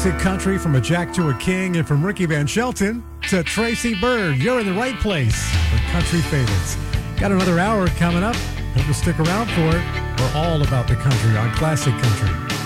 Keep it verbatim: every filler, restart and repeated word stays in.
Country from a Jack to a King, and from Ricky Van Shelton to Tracy Byrd. You're in the right place for country favorites. Got another hour coming up. Hope you'll stick around for it. We're all about the country on Classic Country.